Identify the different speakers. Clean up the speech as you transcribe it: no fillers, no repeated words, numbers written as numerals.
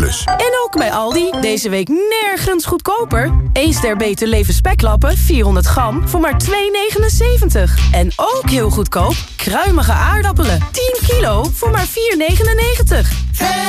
Speaker 1: Plus.
Speaker 2: En ook bij Aldi, deze week nergens goedkoper. 1 ster beter leven speklappen, 400 gram, voor maar €2,79. En ook heel goedkoop, kruimige aardappelen, 10 kilo, voor maar €4,99.